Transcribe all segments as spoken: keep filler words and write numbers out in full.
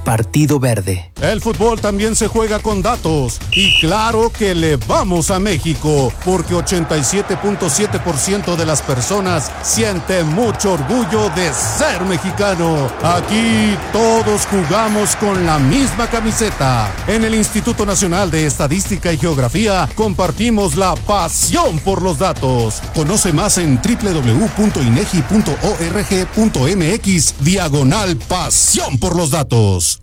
Partido Verde. El fútbol también se juega con datos. Y claro que le vamos a México, porque ochenta y siete punto siete por ciento de las personas siente mucho orgullo de ser mexicano. Aquí todos jugamos con la misma camiseta. En el Instituto Nacional de Estadística y Geografía compartimos la pasión por los datos. Conoce más en doble u doble u doble u punto inegi punto org punto mx diagonal pasión por los datos.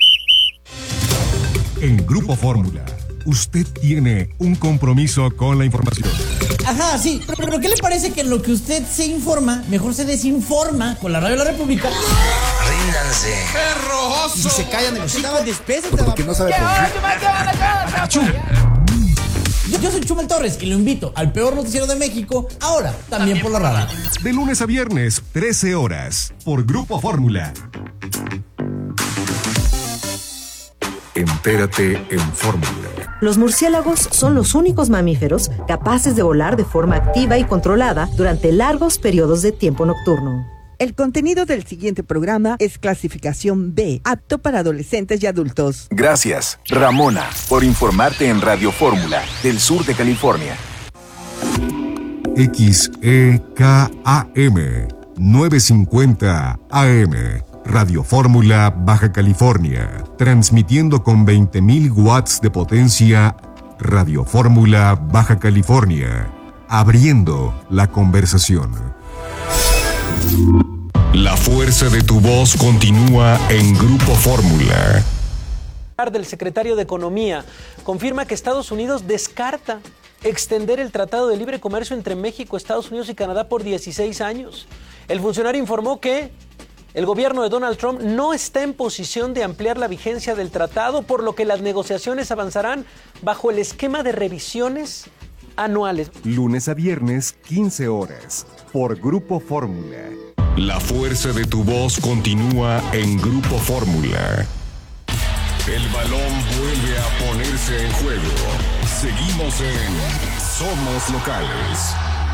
En Grupo Fórmula, usted tiene un compromiso con la información. Ajá, sí, pero, pero ¿qué le parece que lo que usted se informa, mejor se desinforma con la Radio de la República? Ríndanse. ¡Perroso! Y si se callan de los hijos, despésense. Porque no sabe por qué. Yo, yo soy Chumel Torres y lo invito al peor noticiero de México, ahora también por la radio. De lunes a viernes, trece horas, por Grupo Fórmula. Entérate en Fórmula. Los murciélagos son los únicos mamíferos capaces de volar de forma activa y controlada durante largos periodos de tiempo nocturno. El contenido del siguiente programa es clasificación B, apto para adolescentes y adultos. Gracias, Ramona, por informarte en Radio Fórmula, del sur de California. X E K A M, novecientos cincuenta A M, Radio Fórmula, Baja California, transmitiendo con veinte mil watts de potencia. Radio Fórmula, Baja California, abriendo la conversación. La fuerza de tu voz continúa en Grupo Fórmula. Del secretario de Economía confirma que Estados Unidos descarta extender el Tratado de Libre Comercio entre México, Estados Unidos y Canadá por dieciséis años. El funcionario informó que el gobierno de Donald Trump no está en posición de ampliar la vigencia del tratado, por lo que las negociaciones avanzarán bajo el esquema de revisiones anuales. Lunes a viernes, quince horas, por Grupo Fórmula. La fuerza de tu voz continúa en Grupo Fórmula. El balón vuelve a ponerse en juego. Seguimos en Somos Locales.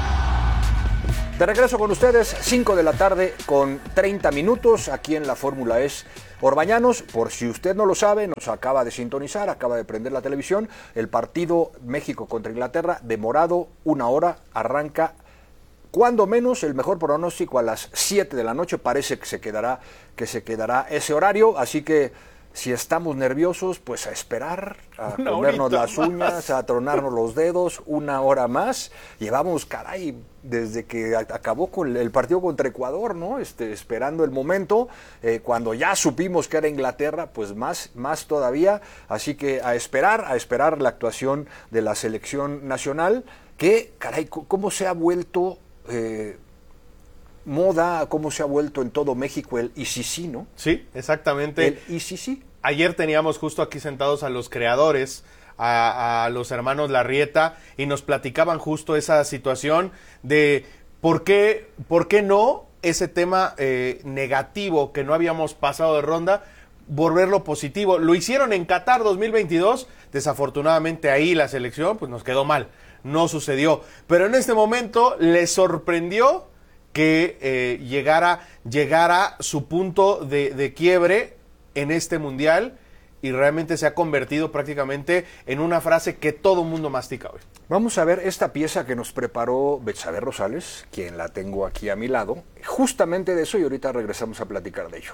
De regreso con ustedes, cinco de la tarde con treinta minutos, aquí en la Fórmula es Orbañanos. Por si usted no lo sabe, nos acaba de sintonizar, acaba de prender la televisión, el partido México contra Inglaterra, demorado una hora, arranca cuando menos el mejor pronóstico a las siete de la noche, parece que se quedará, que se quedará ese horario, así que si estamos nerviosos, pues a esperar, a una comernos las uñas, más. A tronarnos los dedos, una hora más. Llevamos, caray, desde que acabó con el partido contra Ecuador, ¿no? Este, esperando el momento, eh, cuando ya supimos que era Inglaterra, pues más, más todavía. Así que a esperar, a esperar la actuación de la selección nacional, que, caray, cómo se ha vuelto eh, moda, cómo se ha vuelto en todo México el I C C, ¿no? Sí, exactamente. El I C C. Ayer teníamos justo aquí sentados a los creadores, a, a los hermanos Larrieta, y nos platicaban justo esa situación de por qué, por qué no ese tema eh, negativo que no habíamos pasado de ronda, volverlo positivo. Lo hicieron en Qatar dos mil veintidós, desafortunadamente ahí la selección pues nos quedó mal, no sucedió. Pero en este momento les sorprendió que eh, llegara, llegara su punto de, de quiebre en este mundial, y realmente se ha convertido prácticamente en una frase que todo mundo mastica hoy. Vamos a ver esta pieza que nos preparó Betsabe Rosales, quien la tengo aquí a mi lado, justamente de eso, y ahorita regresamos a platicar de ello.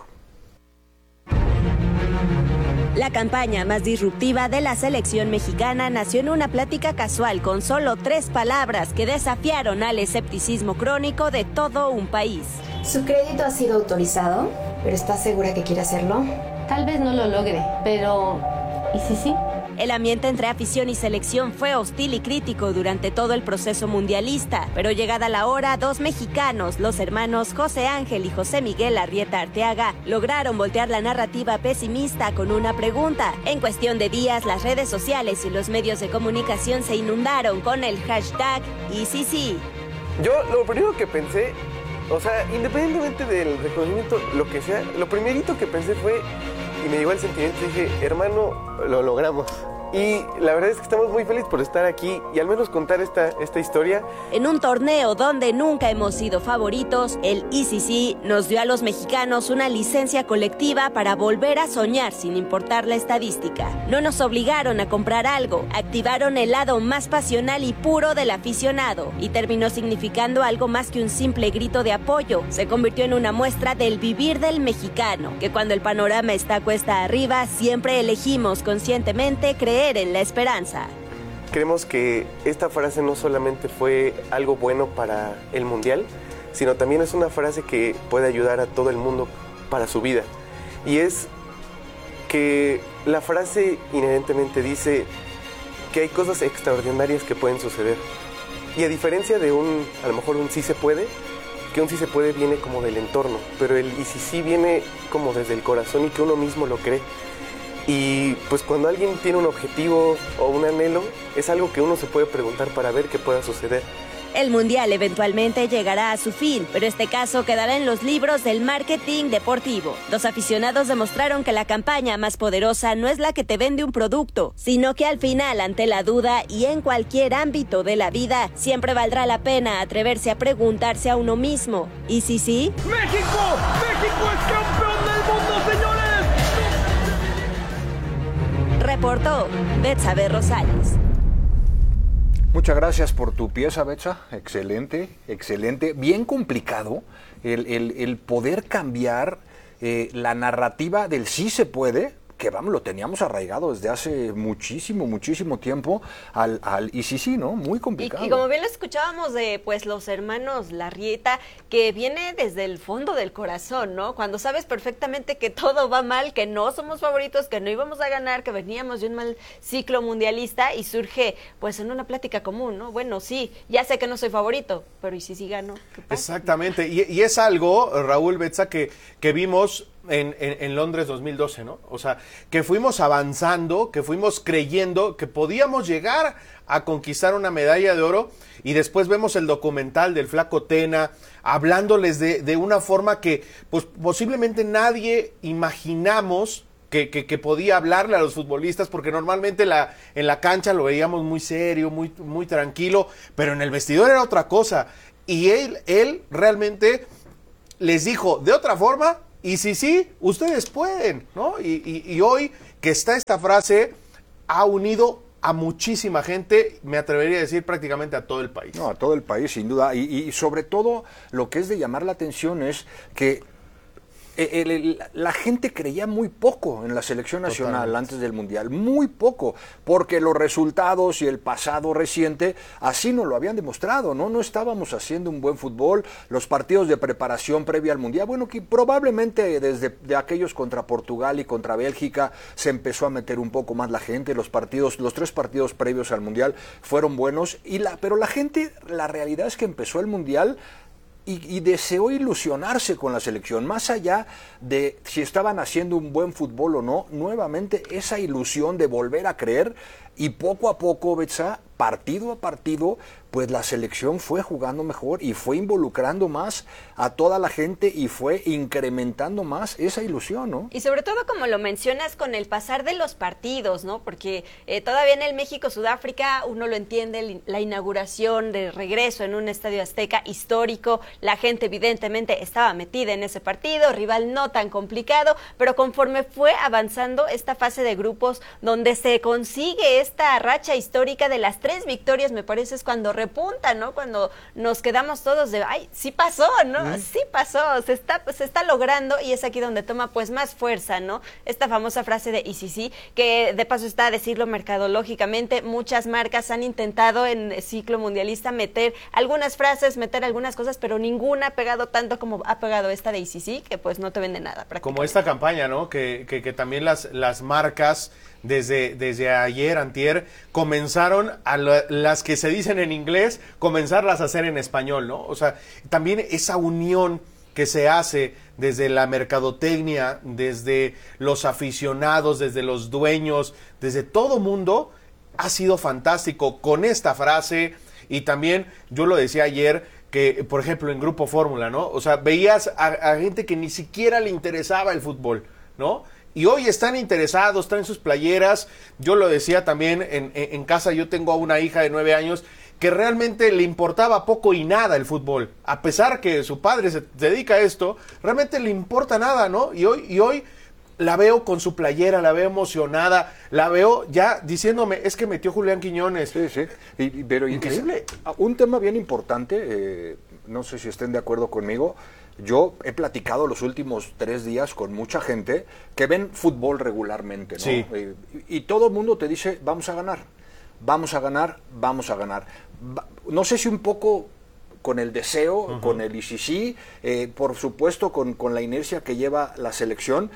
La campaña más disruptiva de la selección mexicana nació en una plática casual con solo tres palabras que desafiaron al escepticismo crónico de todo un país. Su crédito ha sido autorizado, pero ¿está segura que quiere hacerlo? Tal vez no lo logre, pero ¿y si sí? El ambiente entre afición y selección fue hostil y crítico durante todo el proceso mundialista, pero llegada la hora, dos mexicanos, los hermanos José Ángel y José Miguel Arrieta Arteaga, lograron voltear la narrativa pesimista con una pregunta. En cuestión de días, las redes sociales y los medios de comunicación se inundaron con el hashtag I C C. Yo lo primero que pensé, o sea, independientemente del reconocimiento, lo que sea, lo primerito que pensé fue, y me llegó el sentimiento, dije, hermano, lo logramos. Y la verdad es que estamos muy felices por estar aquí y al menos contar esta, esta historia. En un torneo donde nunca hemos sido favoritos, el I C C nos dio a los mexicanos una licencia colectiva para volver a soñar sin importar la estadística. No nos obligaron a comprar algo, activaron el lado más pasional y puro del aficionado y terminó significando algo más que un simple grito de apoyo. Se convirtió en una muestra del vivir del mexicano, que cuando el panorama está cuesta arriba, siempre elegimos conscientemente creer en la esperanza. Creemos que esta frase no solamente fue algo bueno para el Mundial, sino también es una frase que puede ayudar a todo el mundo para su vida. Y es que la frase inherentemente dice que hay cosas extraordinarias que pueden suceder. Y a diferencia de un, a lo mejor un sí se puede, que un sí se puede viene como del entorno, pero el y si sí viene como desde el corazón y que uno mismo lo cree. Y pues cuando alguien tiene un objetivo o un anhelo, es algo que uno se puede preguntar para ver qué pueda suceder. El Mundial eventualmente llegará a su fin, pero este caso quedará en los libros del marketing deportivo. Los aficionados demostraron que la campaña más poderosa no es la que te vende un producto, sino que al final, ante la duda y en cualquier ámbito de la vida, siempre valdrá la pena atreverse a preguntarse a uno mismo. ¿Y si sí? ¡México! ¡México es campeón del mundo, señores! Reportó Betsabe Rosales. Muchas gracias por tu pieza, Betsa. Excelente, excelente. Bien complicado el, el, el poder cambiar eh, la narrativa del sí se puede, que vamos, lo teníamos arraigado desde hace muchísimo, muchísimo tiempo, al, al y sí, sí, ¿no? Muy complicado. Y, y como bien lo escuchábamos de pues los hermanos Larrieta, que viene desde el fondo del corazón, ¿no? Cuando sabes perfectamente que todo va mal, que no somos favoritos, que no íbamos a ganar, que veníamos de un mal ciclo mundialista y surge pues en una plática común, ¿no? Bueno, sí, ya sé que no soy favorito, pero ¿y si sí gano? ¿Qué pasa? Exactamente, y, y es algo, Raúl Betsa, que, que vimos En, en, en Londres dos mil doce, ¿no? O sea, que fuimos avanzando, que fuimos creyendo que podíamos llegar a conquistar una medalla de oro y después vemos el documental del Flaco Tena hablándoles de, de una forma que pues posiblemente nadie imaginamos que, que, que podía hablarle a los futbolistas, porque normalmente la, en la cancha lo veíamos muy serio, muy, muy tranquilo, pero en el vestidor era otra cosa y él, él realmente les dijo de otra forma. Y sí, sí, ustedes pueden, ¿no? Y, y, y hoy que está esta frase, ha unido a muchísima gente, me atrevería a decir prácticamente a todo el país. No, a todo el país, sin duda. Y, y sobre todo, lo que es de llamar la atención es que El, el, la gente creía muy poco en la selección nacional Totalmente. Antes del Mundial, muy poco, porque los resultados y el pasado reciente así nos lo habían demostrado, ¿no? No estábamos haciendo un buen fútbol, los partidos de preparación previa al Mundial, bueno, que probablemente desde de aquellos contra Portugal y contra Bélgica se empezó a meter un poco más la gente, los partidos, los tres partidos previos al Mundial fueron buenos, y la, pero la gente, la realidad es que empezó el Mundial Y, y deseó ilusionarse con la selección, más allá de si estaban haciendo un buen fútbol o no, nuevamente esa ilusión de volver a creer, y poco a poco, Betsa, partido a partido, pues la selección fue jugando mejor y fue involucrando más a toda la gente y fue incrementando más esa ilusión, ¿no? Y sobre todo, como lo mencionas, con el pasar de los partidos, ¿no? Porque eh, todavía en el México-Sudáfrica uno lo entiende, la inauguración de regreso en un estadio Azteca histórico, la gente evidentemente estaba metida en ese partido, rival no tan complicado, pero conforme fue avanzando esta fase de grupos donde se consigue esta racha histórica de las tres victorias, me parece es cuando repunta, ¿no? Cuando nos quedamos todos de, ay, sí pasó, ¿no? ¿Mm? Sí pasó, se está, se está logrando, y es aquí donde toma pues más fuerza, ¿no? Esta famosa frase de y sí, sí, que de paso está a decirlo mercadológicamente, muchas marcas han intentado en el ciclo mundialista meter algunas frases, meter algunas cosas, pero ninguna ha pegado tanto como ha pegado esta de y sí, sí, que pues no te vende nada. Como esta campaña, ¿no? Que, que, que también las, las marcas desde, desde ayer, antier, comenzaron a la, las que se dicen en inglés, comenzarlas a hacer en español, ¿no? O sea, también esa unión que se hace desde la mercadotecnia, desde los aficionados, desde los dueños, desde todo mundo, ha sido fantástico con esta frase. Y también, yo lo decía ayer, que por ejemplo en Grupo Fórmula, ¿no? O sea, veías a, a gente que ni siquiera le interesaba el fútbol, ¿no? Y hoy están interesados, traen sus playeras. Yo lo decía también, en, en, en casa yo tengo a una hija de nueve años que realmente le importaba poco y nada el fútbol. A pesar que su padre se dedica a esto, realmente le importa nada, ¿no? Y hoy, y hoy la veo con su playera, la veo emocionada, la veo ya diciéndome, es que metió Julián Quiñones. Sí, sí. Y, y, pero increíble. Un tema bien importante, eh, no sé si estén de acuerdo conmigo. Yo he platicado los últimos tres días con mucha gente que ven fútbol regularmente, ¿no? Sí. Eh, y, y todo el mundo te dice, vamos a ganar, vamos a ganar, vamos a ganar. Va, no sé si un poco con el deseo, uh-huh. con el I C C, eh, por supuesto con, con la inercia que lleva la selección.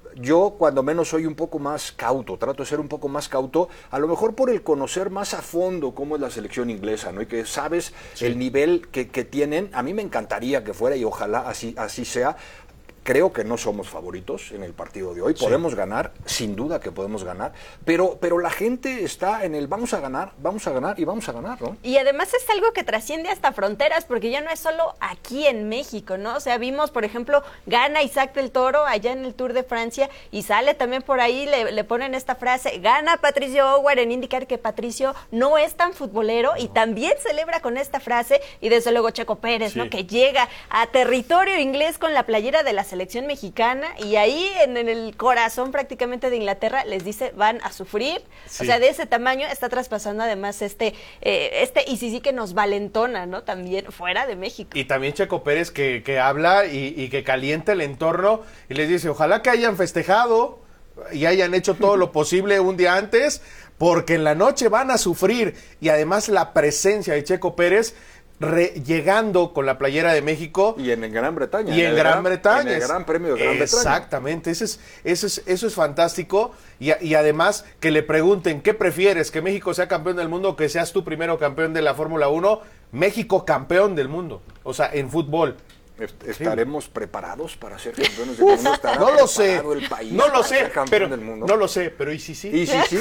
Yo cuando menos soy un poco más cauto, trato de ser un poco más cauto, a lo mejor por el conocer más a fondo cómo es la selección inglesa, ¿no? Y que sabes sí. el nivel que, que tienen. A mí me encantaría que fuera y ojalá así, así sea. Creo que no somos favoritos en el partido de hoy. Sí. Podemos ganar, sin duda que podemos ganar, pero, pero la gente está en el vamos a ganar, vamos a ganar y vamos a ganar, ¿no? Y además es algo que trasciende hasta fronteras, porque ya no es solo aquí en México, ¿no? O sea, vimos, por ejemplo, gana Isaac del Toro allá en el Tour de Francia y sale también por ahí, le, le ponen esta frase, gana Patricio Howard, en indicar que Patricio no es tan futbolero y también celebra con esta frase, y desde luego Checo Pérez, sí. ¿no? Que llega a territorio inglés con la playera de la selección mexicana y ahí en, en el corazón prácticamente de Inglaterra les dice van a sufrir, sí. o sea, de ese tamaño está traspasando además este eh, este y sí sí que nos valentona, ¿no? También fuera de México. Y también Checo Pérez que, que habla y, y que calienta el entorno y les dice, ojalá que hayan festejado y hayan hecho todo lo posible un día antes, porque en la noche van a sufrir. Y además la presencia de Checo Pérez Re, llegando con la playera de México. Y en Gran Bretaña. Y en, en Gran, Gran Bretaña. En el Gran Premio de Gran Bretaña. Exactamente, eso es, eso es, eso es fantástico. Y, y además que le pregunten, ¿qué prefieres? ¿Que México sea campeón del mundo o que seas tú primero campeón de la Fórmula uno? México campeón del mundo, o sea, en fútbol. ¿Estaremos sí. preparados para ser campeones del mundo? No lo sé, el país no lo sé, pero del mundo? no lo sé, pero ¿y si sí? ¿Y si sí?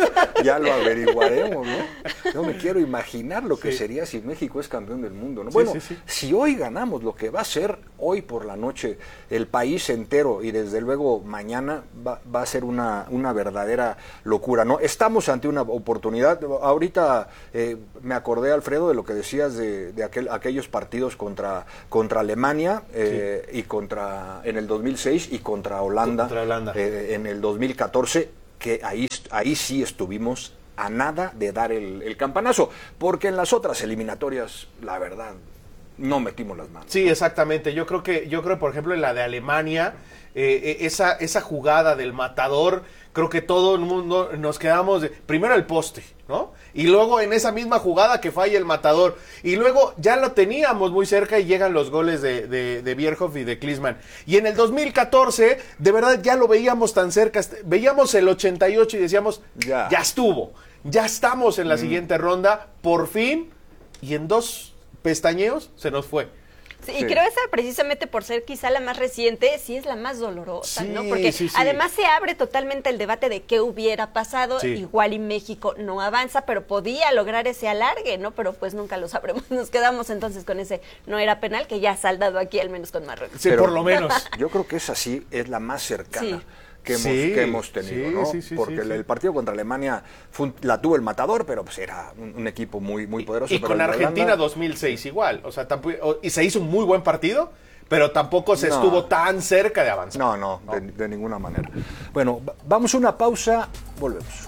Ya lo averiguaremos, ¿no? No me quiero imaginar lo que sí. sería si México es campeón del mundo, ¿no? Sí, bueno, sí, sí. si hoy ganamos lo que va a ser hoy por la noche el país entero y desde luego mañana va, va a ser una, una verdadera locura, ¿no? Estamos ante una oportunidad. Ahorita eh, me acordé, Alfredo, de lo que decías de, de aquel, aquellos partidos contra, contra Alemania. Eh, sí. y contra en el dos mil seis y contra Holanda, contra Holanda. Eh, en el dos mil catorce, que ahí, ahí sí estuvimos a nada de dar el, el campanazo, porque en las otras eliminatorias, la verdad, no metimos las manos. Sí, exactamente. Yo creo que, yo creo, por ejemplo, en la de Alemania, eh, esa, esa jugada del matador, creo que todo el mundo nos quedamos de, primero el poste, ¿no? Y luego en esa misma jugada que falla el matador. Y luego ya lo teníamos muy cerca y llegan los goles de, de, de Bierhoff y de Klinsmann. Y en el dos mil catorce, de verdad ya lo veíamos tan cerca. Veíamos el ochenta y ocho y decíamos, ya, ya estuvo. Ya estamos en la mm. siguiente ronda, por fin. Y en dos pestañeos se nos fue. Sí, y sí. creo esa precisamente por ser quizá la más reciente, sí es la más dolorosa, sí, ¿no? Porque sí, sí. además se abre totalmente el debate de qué hubiera pasado, sí. igual y México no avanza, pero podía lograr ese alargue, ¿no? Pero pues nunca lo sabremos, nos quedamos entonces con ese no era penal que ya ha saldado aquí, al menos con Marruecos. Sí, pero por lo menos. Yo creo que esa sí es la más cercana. Sí. Que hemos, sí, que hemos tenido, sí, ¿no? Sí, sí, Porque sí, el, sí. el partido contra Alemania fue un, la tuvo el matador, pero pues era un, un equipo muy, muy poderoso. Y, y pero con Argentina Holanda... dos mil seis igual, o sea, tampoco, y se hizo un muy buen partido, pero tampoco se no. estuvo tan cerca de avanzar. No, no, no. De, de ninguna manera. Bueno, vamos a una pausa, volvemos.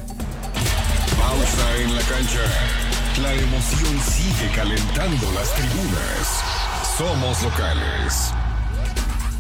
Pausa en la cancha. La emoción sigue calentando las tribunas. Somos locales.